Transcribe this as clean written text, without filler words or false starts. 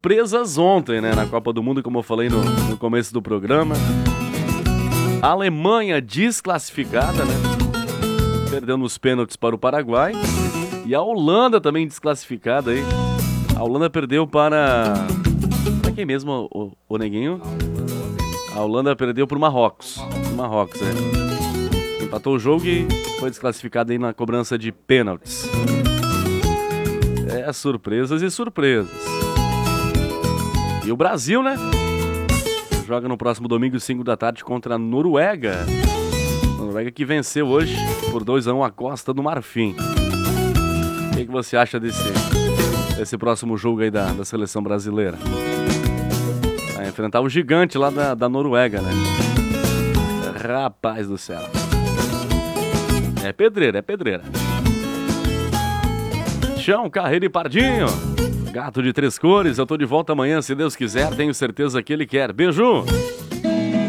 surpresas ontem, né? Na Copa do Mundo, como eu falei no começo do programa. A Alemanha desclassificada, né? Perdeu nos pênaltis para o Paraguai. E a Holanda também desclassificada aí. A Holanda perdeu para quem mesmo, o Neguinho? A Holanda perdeu para o Marrocos. Marrocos, empatou o jogo e foi desclassificado aí na cobrança de pênaltis. Surpresas e surpresas. E o Brasil, né? Joga no próximo domingo, 5 da tarde, contra a Noruega. A Noruega que venceu hoje por 2-1 a Costa do Marfim. O que você acha desse próximo jogo aí da seleção brasileira? Vai enfrentar o gigante lá da Noruega, né? Rapaz do céu. É pedreira. Chão, Carreiro e Pardinho. Gato de 3 cores, eu tô de volta amanhã, se Deus quiser, tenho certeza que ele quer. Beijo!